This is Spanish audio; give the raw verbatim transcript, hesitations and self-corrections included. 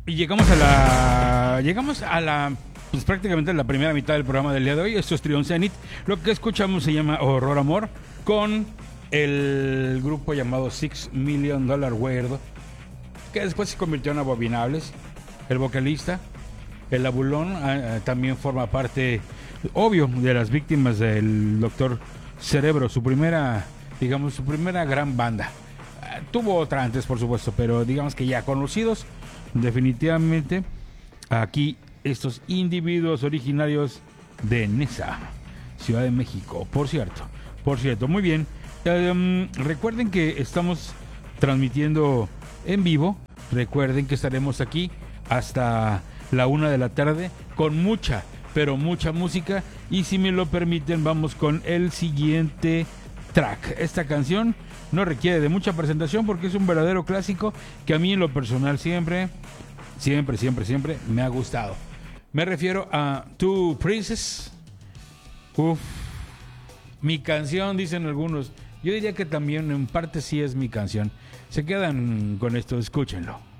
Y llegamos a la. Llegamos a la. Pues prácticamente a la primera mitad del programa del día de hoy. Esto es Trion Zenith. Lo que escuchamos se llama Horror Amor. Con el grupo llamado Six Million Dollar Weirdo. Que después se convirtió en Abominables. El vocalista, el abulón, eh, también forma parte, obvio, de las víctimas del Doctor Cerebro. Su primera, digamos, su primera gran banda. Eh, tuvo otra antes, por supuesto, pero digamos que ya conocidos. Definitivamente, aquí estos individuos originarios de Nesa, Ciudad de México. Por cierto, por cierto, muy bien. Um, recuerden que estamos transmitiendo en vivo. Recuerden que estaremos aquí hasta la una de la tarde con mucha, pero mucha música. Y si me lo permiten, vamos con el siguiente track. Esta canción no requiere de mucha presentación porque es un verdadero clásico que a mí en lo personal siempre, siempre, siempre, siempre me ha gustado. Me refiero a Two Princes. Uf, mi canción, dicen algunos. Yo diría que también en parte sí es mi canción. Se quedan con esto, escúchenlo.